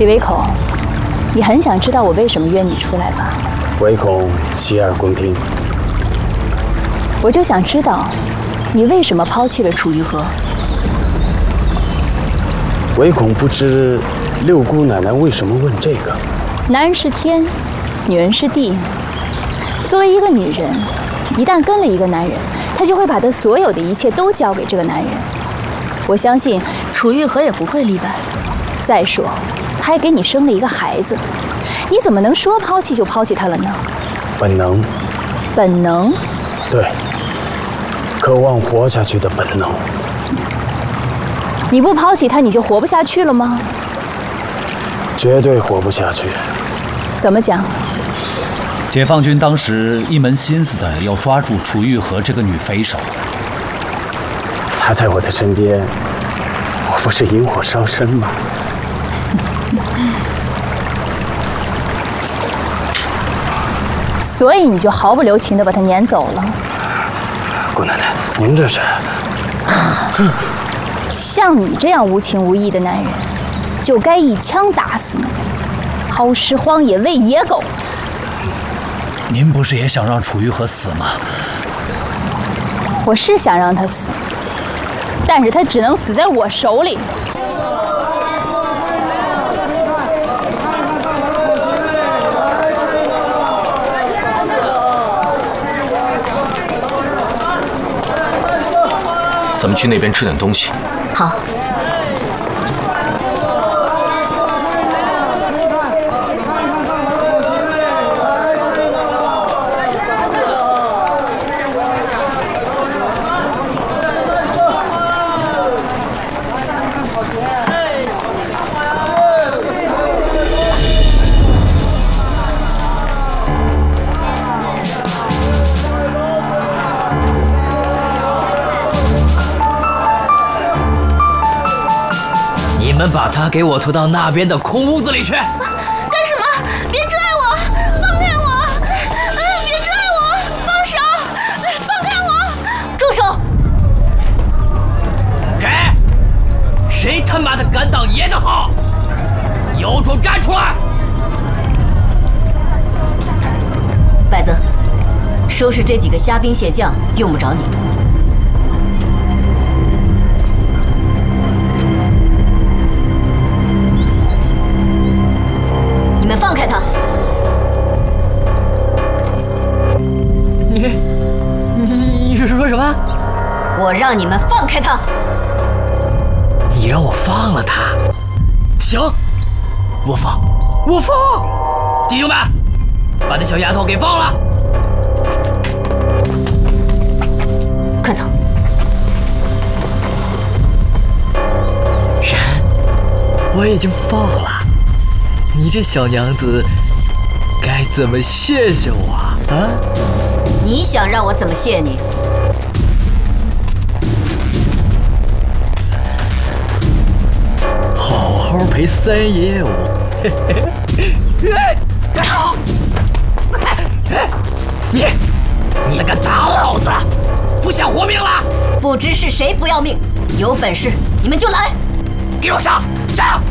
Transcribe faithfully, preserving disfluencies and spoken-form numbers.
李唯孔，你很想知道我为什么约你出来吧？ 唯恐洗耳恭听。 我就想知道，你为什么抛弃了楚玉和？ 唯恐不知六姑奶奶为什么问这个。 男人是天，女人是地。作为一个女人，一旦跟了一个男人，她就会把她所有的一切都交给这个男人。我相信楚玉和也不会例外。再说，他还给你生了一个孩子，你怎么能说抛弃就抛弃他了呢？ 本能。 本能？ 对，渴望活下去的本能。 你不抛弃他，你就活不下去了吗？ 绝对活不下去。 怎么讲？ 解放军当时一门心思的要抓住楚玉和这个女匪首。 她在我的身边，我不是引火烧身吗？ 所以你就毫不留情地把她撵走了。 姑奶奶，您这是…… 像你这样无情无义的男人，就该一枪打死你，抛尸荒野喂野狗。 您不是也想让楚玉和死吗？ 我是想让他死，但是他只能死在我手里。 咱们去那边吃点东西。 好。 你们把他给我拖到那边的空屋子里去！ 干什么？别拽我！放开我！嗯，别拽我！放手！放开我！住手！ 谁？谁他妈的敢挡爷的号？有种站出来！ 百子，收拾这几个虾兵蟹将，用不着你。你们放开他！ 你，你你是说什么？ 我让你们放开他！ 你让我放了他？行，我放，我放！弟兄们，把那小丫头给放了！ 快走！ 人，我已经放了。你这小娘子，该怎么谢谢我啊？ 你想让我怎么谢你？ 好好陪三爷我。你，你敢打老子？不想活命了？ 不知是谁不要命，有本事你们就来！ 给我上！上！